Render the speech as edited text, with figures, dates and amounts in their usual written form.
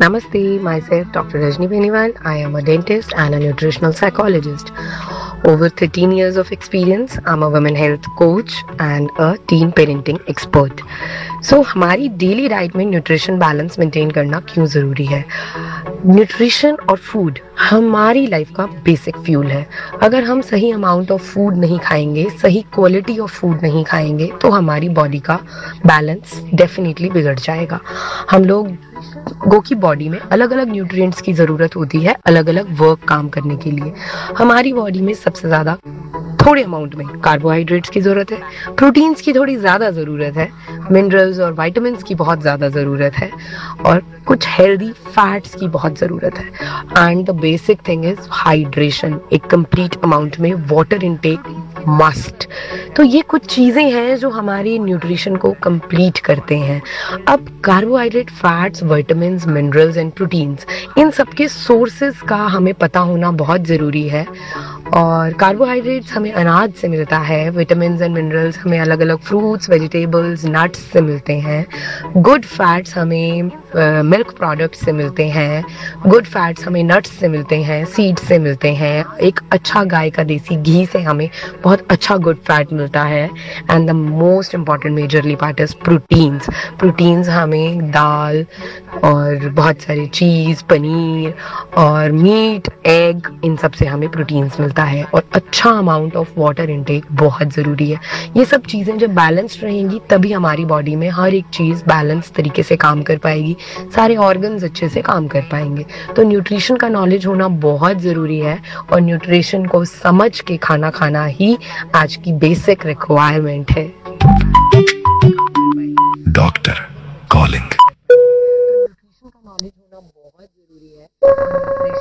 Namaste, myself Dr. Rajni Beniwal. I am a dentist and a nutritional psychologist. Over 13 years of experience, I'm a women health coach and a teen parenting expert. So हमारी daily diet में nutrition balance maintain करना क्यों ज़रूरी है? Nutrition और food हमारी life का basic fuel है. अगर हम सही अमाउंट ऑफ फूड नहीं खाएंगे, सही क्वालिटी ऑफ फूड नहीं खाएंगे, तो हमारी बॉडी का बैलेंस डेफिनेटली बिगड़ जाएगा. हम लोगों की बॉडी में अलग अलग न्यूट्रिएंट्स की ज़रूरत होती है अलग अलग वर्क काम करने के लिए. हमारी बॉडी में सबसे ज़्यादा थोड़े अमाउंट में कार्बोहाइड्रेट्स की ज़रूरत है, प्रोटीन्स की थोड़ी ज़्यादा ज़रूरत है, मिनरल्स और विटामिन्स की बहुत ज़्यादा ज़रूरत है और कुछ हेल्दी फैट्स की बहुत ज़रूरत है. And the basic thing is hydration. एक कंप्लीट अमाउंट में वाटर इनटेक मस्ट. तो ये कुछ चीज़ें हैं जो हमारी न्यूट्रिशन को कंप्लीट करते हैं. अब carbohydrate, fats, vitamins, minerals and proteins, इन सब के सोर्सेज का हमें पता होना बहुत ज़रूरी है. और कार्बोहाइड्रेट्स हमें अनाज से मिलता है, विटामिन्स एंड मिनरल्स हमें अलग अलग फ्रूट्स, वेजिटेबल्स, नट्स से मिलते हैं. गुड फैट्स हमें मिल्क प्रोडक्ट्स से मिलते हैं. गुड फैट्स हमें नट्स से मिलते हैं, सीड्स से मिलते हैं. एक अच्छा गाय का देसी घी से हमें बहुत अच्छा गुड फैट मिलता है. And the most important majorly part is proteins. Proteins हमें दाल और बहुत सारे चीज़, पनीर और मीट, एग, इन सब से हमें प्रोटीन्स मिलता है. और अच्छा अमाउंट ऑफ वाटर इनटेक बहुत ज़रूरी है. ये सब चीज़ें जब बैलेंस्ड रहेंगी तभी हमारी बॉडी में हर एक चीज़ बैलेंस तरीके से काम कर पाएगी, सारे ऑर्गन्स अच्छे से काम कर पाएंगे. तो न्यूट्रिशन का नॉलेज होना बहुत ज़रूरी है और न्यूट्रिशन को समझ के खाना खाना ही आज की बेसिक रिक्वायरमेंट है. Doctor calling. न्यूट्रिशन का नॉलेज होना बहुत ज़रूरी है.